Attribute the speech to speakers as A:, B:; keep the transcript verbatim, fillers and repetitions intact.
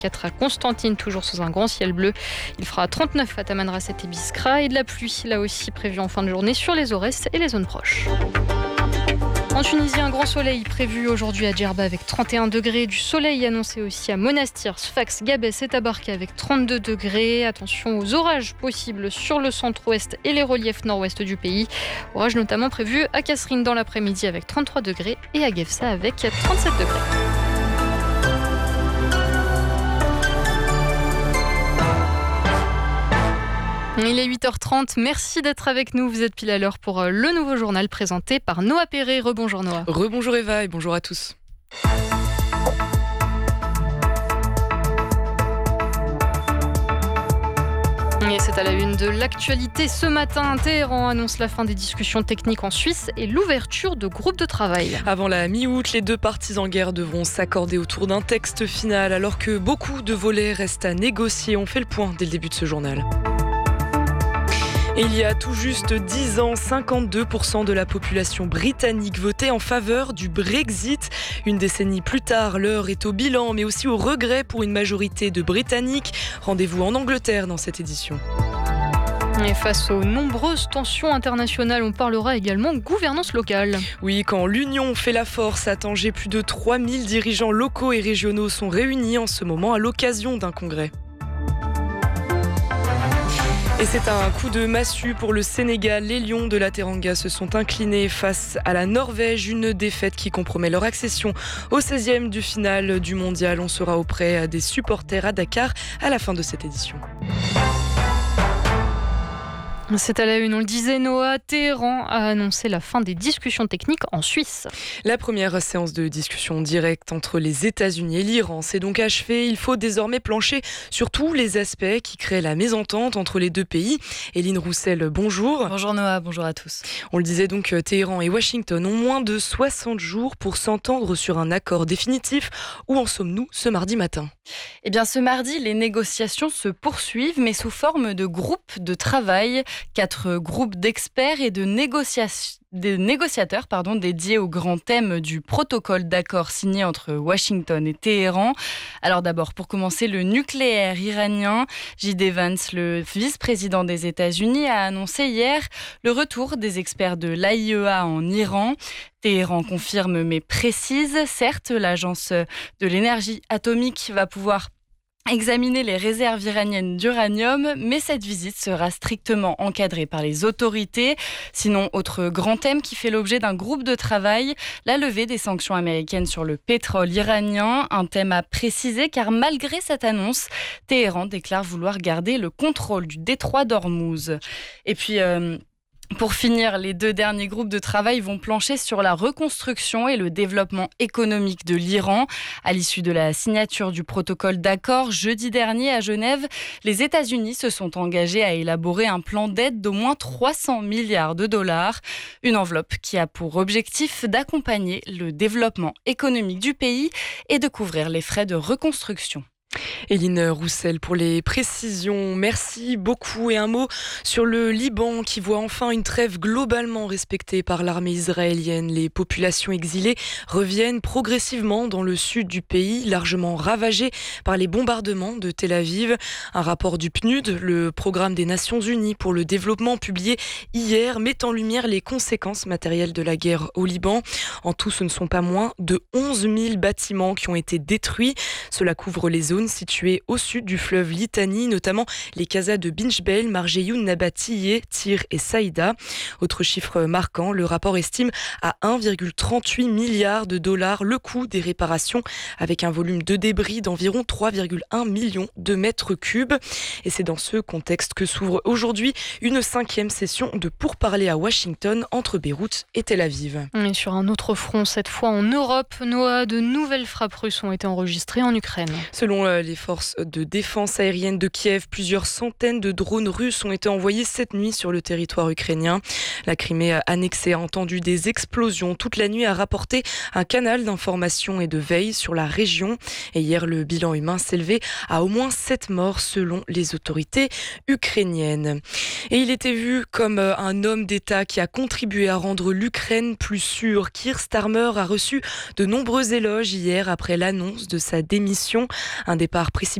A: quatre à Constantine, toujours sous un grand ciel bleu. Il fera trente-neuf à Tamanrasset et Biskra et de la pluie, là aussi prévue en fin de journée sur les Aurès et les zones proches. En Tunisie, un grand soleil prévu aujourd'hui à Djerba avec trente et un degrés. Du soleil annoncé aussi à Monastir, Sfax, Gabès et Tabarka avec trente-deux degrés. Attention aux orages possibles sur le centre-ouest et les reliefs nord-ouest du pays. Orages notamment prévus à Kasserine dans l'après-midi avec trente-trois degrés et à Gefsa avec trente-sept degrés. Il est huit heures trente, merci d'être avec nous. Vous êtes pile à l'heure pour le nouveau journal présenté par Noah Perret. Rebonjour Noah.
B: Rebonjour Eva et bonjour à tous.
A: Et c'est à la une de l'actualité. Ce matin, Téhéran annonce la fin des discussions techniques en Suisse et l'ouverture de groupes de travail.
B: Avant la mi-août, les deux parties en guerre devront s'accorder autour d'un texte final alors que beaucoup de volets restent à négocier. On fait le point dès le début de ce journal. Et il y a tout juste dix ans, cinquante-deux pour cent de la population britannique votait en faveur du Brexit. Une décennie plus tard, l'heure est au bilan, mais aussi au regret pour une majorité de Britanniques. Rendez-vous en Angleterre dans cette édition.
A: Et face aux nombreuses tensions internationales, on parlera également gouvernance locale.
B: Oui, quand l'union fait la force, à Tanger, plus de trois mille dirigeants locaux et régionaux sont réunis en ce moment à l'occasion d'un congrès. Et c'est un coup de massue pour le Sénégal. Les Lions de la Teranga se sont inclinés face à la Norvège. Une défaite qui compromet leur accession au seizième du final du mondial. On sera auprès des supporters à Dakar à la fin de cette édition.
A: C'est à la une, on le disait, Noah, Téhéran a annoncé la fin des discussions techniques en Suisse.
B: La première séance de discussion directe entre les États-Unis et l'Iran s'est donc achevée. Il faut désormais plancher sur tous les aspects qui créent la mésentente entre les deux pays. Éline Roussel, bonjour.
C: Bonjour Noah, bonjour à tous.
B: On le disait donc, Téhéran et Washington ont moins de soixante jours pour s'entendre sur un accord définitif. Où en sommes-nous ce mardi matin ?
C: Eh bien, ce mardi, les négociations se poursuivent, mais sous forme de groupes de travail. Quatre groupes d'experts et de négociations. Des négociateurs pardon, dédiés au grand thème du protocole d'accord signé entre Washington et Téhéran. Alors d'abord, pour commencer, le nucléaire iranien. J D Vance, le vice-président des États-Unis, a annoncé hier le retour des experts de l'A I E A en Iran. Téhéran confirme mais précise. Certes, l'agence de l'énergie atomique va pouvoir examiner les réserves iraniennes d'uranium, mais cette visite sera strictement encadrée par les autorités. Sinon, autre grand thème qui fait l'objet d'un groupe de travail, la levée des sanctions américaines sur le pétrole iranien. Un thème à préciser car malgré cette annonce, Téhéran déclare vouloir garder le contrôle du détroit d'Ormuz. Et puis... Euh Pour finir, les deux derniers groupes de travail vont plancher sur la reconstruction et le développement économique de l'Iran. À l'issue de la signature du protocole d'accord jeudi dernier à Genève, les États-Unis se sont engagés à élaborer un plan d'aide d'au moins trois cents milliards de dollars. Une enveloppe qui a pour objectif d'accompagner le développement économique du pays et de couvrir les frais de reconstruction.
B: Éline Roussel pour les précisions. Merci beaucoup. Et un mot sur le Liban qui voit enfin une trêve globalement respectée par l'armée israélienne. Les populations exilées reviennent progressivement dans le sud du pays, largement ravagé par les bombardements de Tel Aviv. Un rapport du P N U D, le programme des Nations Unies pour le développement, publié hier, met en lumière les conséquences matérielles de la guerre au Liban. En tout, ce ne sont pas moins de onze mille bâtiments qui ont été détruits. Cela couvre les zones situées au sud du fleuve Litani, notamment les casas de Binchbel, Marjeyoun, Nabatieh, Tyr et Saïda. Autre chiffre marquant, le rapport estime à un virgule trente-huit milliard de dollars le coût des réparations, avec un volume de débris d'environ trois virgule un millions de mètres cubes. Et c'est dans ce contexte que s'ouvre aujourd'hui une cinquième session de pourparlers à Washington entre Beyrouth et Tel Aviv.
A: Et sur un autre front, cette fois en Europe, Noah, de nouvelles frappes russes ont été enregistrées en Ukraine.
B: Selon les forces de défense aérienne de Kiev, plusieurs centaines de drones russes ont été envoyés cette nuit sur le territoire ukrainien. La Crimée annexée a entendu des explosions toute la nuit, a rapporté un canal d'information et de veille sur la région. Et hier, le bilan humain s'élevait à au moins sept morts selon les autorités ukrainiennes. Et il était vu comme un homme d'État qui a contribué à rendre l'Ukraine plus sûre. Keir Starmer a reçu de nombreux éloges hier après l'annonce de sa démission. Un départ précipité